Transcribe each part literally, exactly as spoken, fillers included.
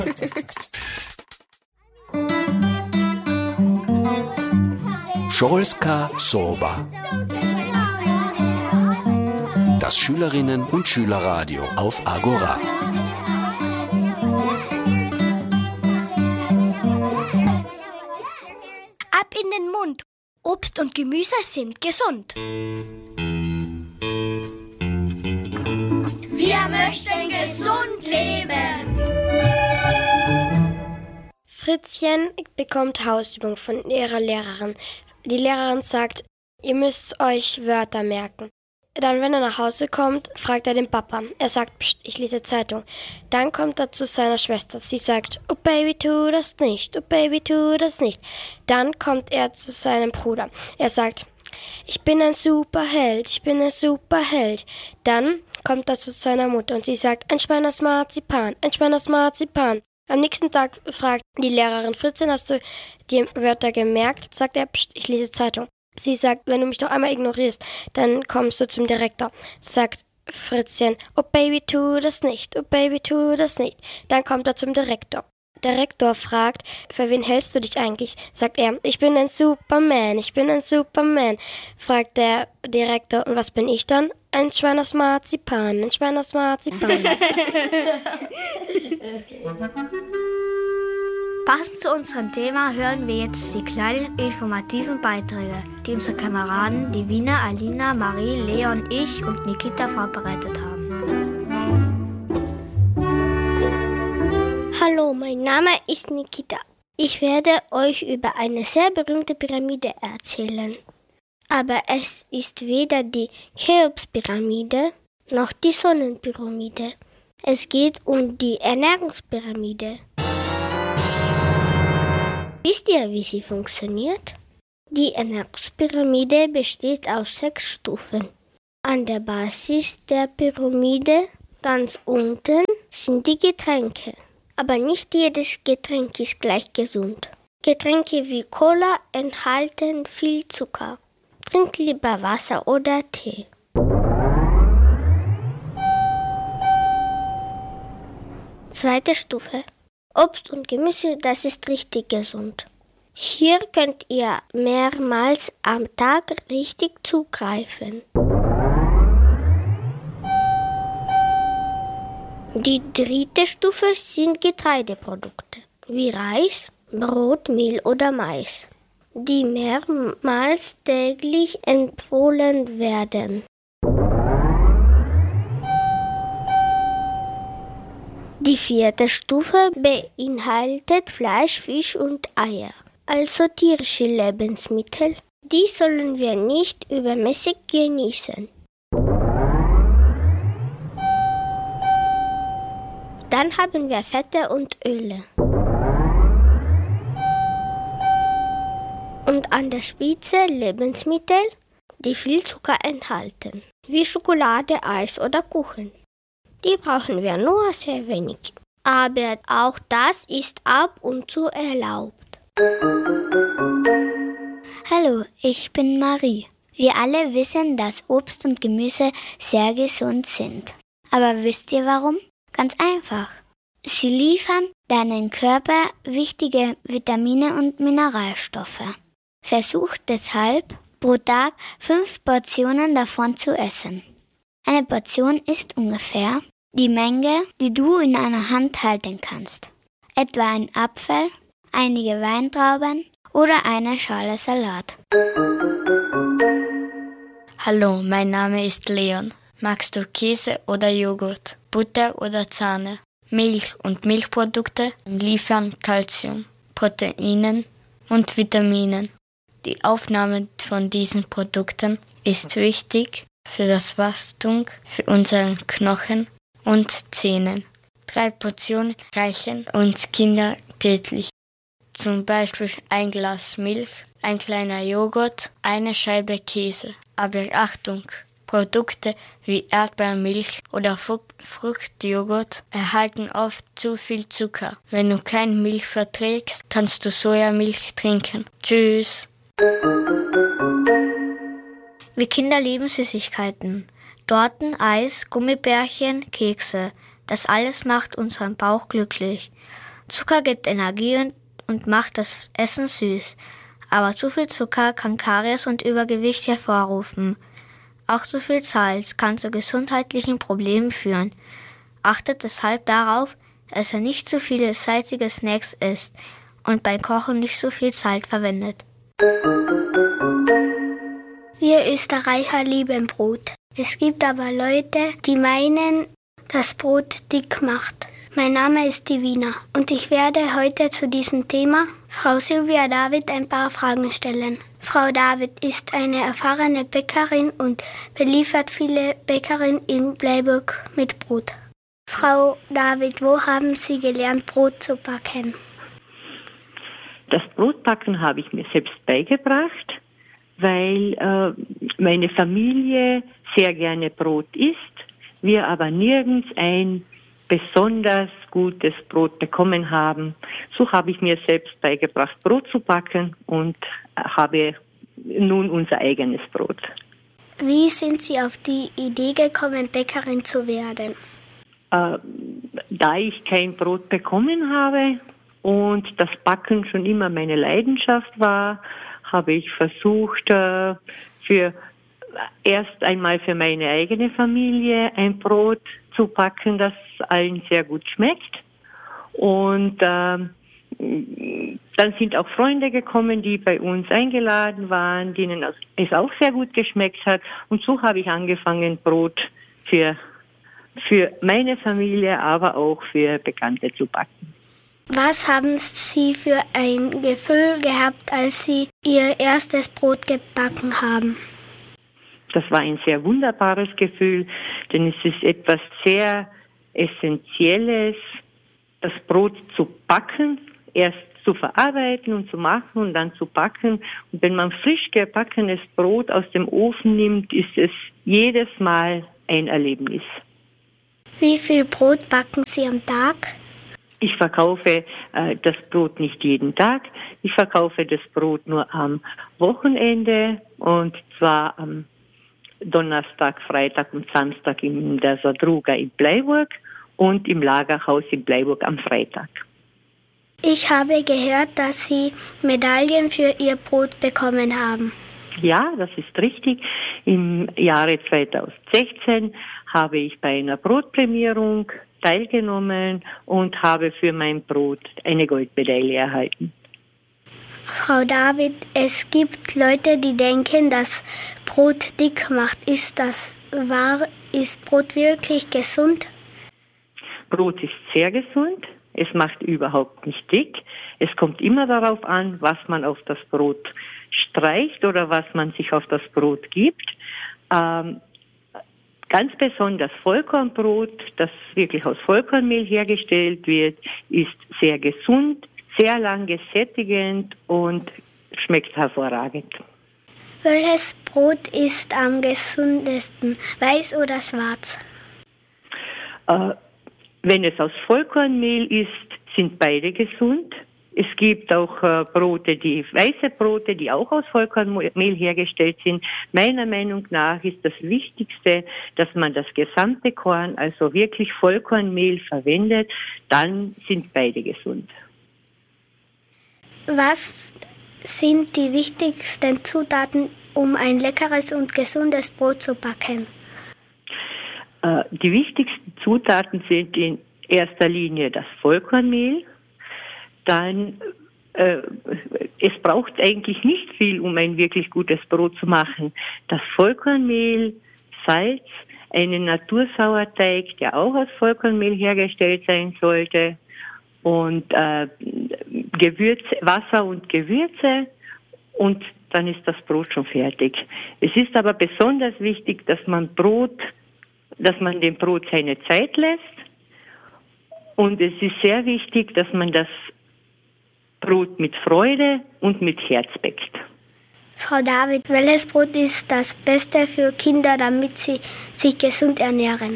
Szkolska Soba. Das Schülerinnen- und Schülerradio auf Agora. Ab in den Mund. Obst und Gemüse sind gesund. Wir möchten gesund leben. Fritzchen bekommt Hausübung von ihrer Lehrerin. Die Lehrerin sagt, ihr müsst euch Wörter merken. Dann, wenn er nach Hause kommt, fragt er den Papa. Er sagt, Psst, ich lese Zeitung. Dann kommt er zu seiner Schwester. Sie sagt, oh Baby, tu das nicht, oh Baby, tu das nicht. Dann kommt er zu seinem Bruder. Er sagt, ich bin ein Superheld, ich bin ein Superheld. Dann kommt er zu seiner Mutter und sie sagt, ein Schwein aus Marzipan, ein Schwein aus Marzipan. Am nächsten Tag fragt die Lehrerin, Fritzchen, hast du die Wörter gemerkt? Sagt er, Psst, ich lese Zeitung. Sie sagt, wenn du mich doch einmal ignorierst, dann kommst du zum Direktor. Sagt Fritzchen, oh Baby, tu das nicht, oh Baby, tu das nicht. Dann kommt er zum Direktor. Der Rektor fragt, für wen hältst du dich eigentlich? Sagt er, ich bin ein Superman, ich bin ein Superman. Fragt der Direktor, und was bin ich dann? Ein Schwein aus Marzipan, ein Schwein aus Marzipan. Passend zu unserem Thema hören wir jetzt die kleinen informativen Beiträge, die unsere Kameraden Divina, Alina, Marie, Leon, ich und Nikita vorbereitet haben. Hallo, mein Name ist Nikita. Ich werde euch über eine sehr berühmte Pyramide erzählen. Aber es ist weder die Cheops-Pyramide noch die Sonnenpyramide. Es geht um die Ernährungspyramide. Wisst ihr, wie sie funktioniert? Die Ernährungspyramide besteht aus sechs Stufen. An der Basis der Pyramide, ganz unten, sind die Getränke. Aber nicht jedes Getränk ist gleich gesund. Getränke wie Cola enthalten viel Zucker. Trinkt lieber Wasser oder Tee. Zweite Stufe. Obst und Gemüse, das ist richtig gesund. Hier könnt ihr mehrmals am Tag richtig zugreifen. Die dritte Stufe sind Getreideprodukte, wie Reis, Brot, Mehl oder Mais, die mehrmals täglich empfohlen werden. Die vierte Stufe beinhaltet Fleisch, Fisch und Eier, also tierische Lebensmittel. Die sollen wir nicht übermäßig genießen. Dann haben wir Fette und Öle. Und an der Spitze Lebensmittel, die viel Zucker enthalten, wie Schokolade, Eis oder Kuchen. Die brauchen wir nur sehr wenig. Aber auch das ist ab und zu erlaubt. Hallo, ich bin Marie. Wir alle wissen, dass Obst und Gemüse sehr gesund sind. Aber wisst ihr warum? Ganz einfach. Sie liefern deinem Körper wichtige Vitamine und Mineralstoffe. Versucht deshalb, pro Tag fünf Portionen davon zu essen. Eine Portion ist ungefähr die Menge, die du in einer Hand halten kannst. Etwa ein Apfel, einige Weintrauben oder eine Schale Salat. Hallo, mein Name ist Leon. Magst du Käse oder Joghurt, Butter oder Sahne? Milch und Milchprodukte liefern Kalzium, Proteinen und Vitaminen. Die Aufnahme von diesen Produkten ist wichtig für das Wachstum, für unsere Knochen und Zähne. Drei Portionen reichen uns Kinder täglich. Zum Beispiel ein Glas Milch, ein kleiner Joghurt, eine Scheibe Käse. Aber Achtung! Produkte wie Erdbeermilch oder Fruchtjoghurt erhalten oft zu viel Zucker. Wenn du keine Milch verträgst, kannst du Sojamilch trinken. Tschüss! Wir Kinder lieben Süßigkeiten. Torten, Eis, Gummibärchen, Kekse. Das alles macht unseren Bauch glücklich. Zucker gibt Energie und, und macht das Essen süß. Aber zu viel Zucker kann Karies und Übergewicht hervorrufen. Auch zu viel Salz kann zu gesundheitlichen Problemen führen. Achtet deshalb darauf, dass ihr nicht zu viele salzige Snacks isst und beim Kochen nicht so viel Salz verwendet. Wir Österreicher lieben Brot. Es gibt aber Leute, die meinen, dass Brot dick macht. Mein Name ist Divina und ich werde heute zu diesem Thema Frau Silvia David ein paar Fragen stellen. Frau David ist eine erfahrene Bäckerin und beliefert viele Bäckerinnen in Bleiburg mit Brot. Frau David, wo haben Sie gelernt, Brot zu backen? Das Brotbacken habe ich mir selbst beigebracht, weil äh, meine Familie sehr gerne Brot isst, wir aber nirgends ein besonders gutes Brot bekommen haben. So habe ich mir selbst beigebracht, Brot zu backen und habe nun unser eigenes Brot. Wie sind Sie auf die Idee gekommen, Bäckerin zu werden? Äh, da ich kein Brot bekommen habe und das Backen schon immer meine Leidenschaft war, habe ich versucht, äh, für erst einmal für meine eigene Familie ein Brot zu backen, das allen sehr gut schmeckt. Und äh, dann sind auch Freunde gekommen, die bei uns eingeladen waren, denen es auch sehr gut geschmeckt hat. Und so habe ich angefangen, Brot für, für meine Familie, aber auch für Bekannte zu backen. Was haben Sie für ein Gefühl gehabt, als Sie Ihr erstes Brot gebacken haben? Das war ein sehr wunderbares Gefühl, denn es ist etwas sehr Essentielles, das Brot zu backen, erst zu verarbeiten und zu machen und dann zu backen. Und wenn man frisch gebackenes Brot aus dem Ofen nimmt, ist es jedes Mal ein Erlebnis. Wie viel Brot backen Sie am Tag? Ich verkaufe äh, das Brot nicht jeden Tag. Ich verkaufe das Brot nur am Wochenende und zwar am Donnerstag, Freitag und Samstag in der Sadruga in Bleiburg und im Lagerhaus in Bleiburg am Freitag. Ich habe gehört, dass Sie Medaillen für Ihr Brot bekommen haben. Ja, das ist richtig. Im Jahre zweitausendsechzehn habe ich bei einer Brotprämierung teilgenommen und habe für mein Brot eine Goldmedaille erhalten. Frau David, es gibt Leute, die denken, dass Brot dick macht. Ist das wahr? Ist Brot wirklich gesund? Brot ist sehr gesund. Es macht überhaupt nicht dick. Es kommt immer darauf an, was man auf das Brot streicht oder was man sich auf das Brot gibt. Ähm, ganz besonders Vollkornbrot, das wirklich aus Vollkornmehl hergestellt wird, ist sehr gesund, sehr lange sättigend und schmeckt hervorragend. Welches Brot ist am gesundesten, weiß oder schwarz? Äh, wenn es aus Vollkornmehl ist, sind beide gesund. Es gibt auch äh, Brote, die weiße Brote, die auch aus Vollkornmehl hergestellt sind. Meiner Meinung nach ist das Wichtigste, dass man das gesamte Korn, also wirklich Vollkornmehl verwendet, dann sind beide gesund. Was sind die wichtigsten Zutaten, um ein leckeres und gesundes Brot zu backen? Äh, die wichtigsten Zutaten sind in erster Linie das Vollkornmehl. Dann, äh, es braucht eigentlich nicht viel, um ein wirklich gutes Brot zu machen. Das Vollkornmehl, Salz, einen Natursauerteig, der auch aus Vollkornmehl hergestellt sein sollte, und äh, Gewürze, Wasser und Gewürze, und dann ist das Brot schon fertig. Es ist aber besonders wichtig, dass man Brot, dass man dem Brot seine Zeit lässt, und es ist sehr wichtig, dass man das Brot mit Freude und mit Herz bäckt. Frau David, welches Brot ist das Beste für Kinder, damit sie sich gesund ernähren?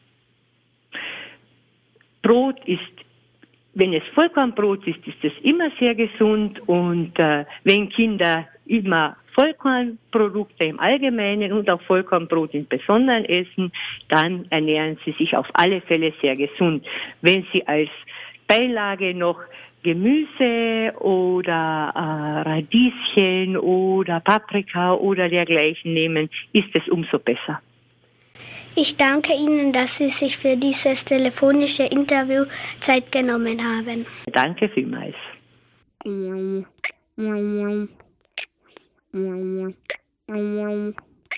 Brot ist, wenn es Vollkornbrot ist, ist es immer sehr gesund, und äh, wenn Kinder immer Vollkornprodukte im Allgemeinen und auch Vollkornbrot im Besonderen essen, dann ernähren sie sich auf alle Fälle sehr gesund. Wenn sie als Beilage noch Gemüse oder äh, Radieschen oder Paprika oder dergleichen nehmen, ist es umso besser. Ich danke Ihnen, dass Sie sich für dieses telefonische Interview Zeit genommen haben. Danke vielmals. Wow. Wow. Wow. Wow.